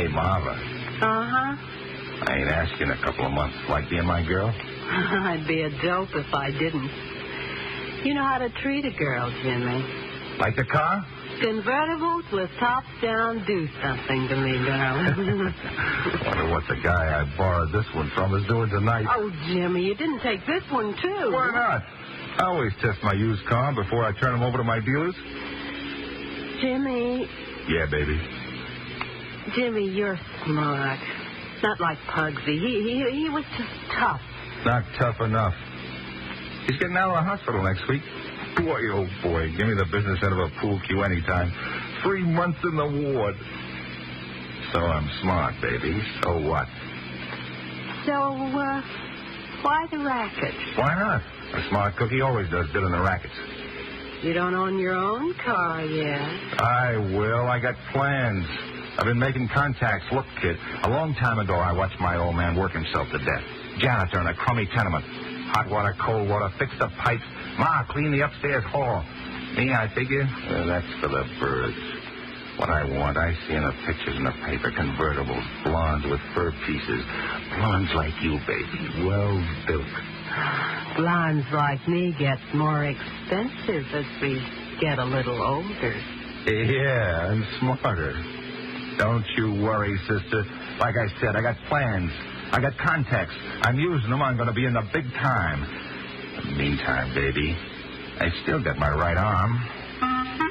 Hey, Marva. Uh-huh. I ain't asked you in a couple of months. Like being my girl? I'd be a dope if I didn't. You know how to treat a girl, Jimmy. Like the car? Convertibles with tops down do something to me, girl. Wonder what the guy I borrowed this one from is doing tonight. Oh, Jimmy, you didn't take this one, too. Why not? I always test my used car before I turn them over to my dealers. Jimmy. Yeah, baby. Jimmy, you're smart. Not like Pugsy. He was just tough. Not tough enough. He's getting out of the hospital next week. Boy, oh boy, give me the business end of a pool cue anytime. 3 months in the ward. So I'm smart, baby. So what? So, why the racket? Why not? A smart cookie always does good in the rackets. You don't own your own car yet. I will. I got plans. I've been making contacts. Look, kid, a long time ago I watched my old man work himself to death. Janitor in a crummy tenement. Hot water, cold water, fix the pipes. Ma, clean the upstairs hall. Me, I figure, that's for the birds. What I want, I see in the pictures in the paper. Convertibles, blondes with fur pieces. Blondes like you, baby. Well built. Blondes like me get more expensive as we get a little older. Yeah, and smarter. Don't you worry, sister. Like I said, I got plans. I got contacts. I'm using them. I'm going to be in the big time. In the meantime, baby, I still got my right arm.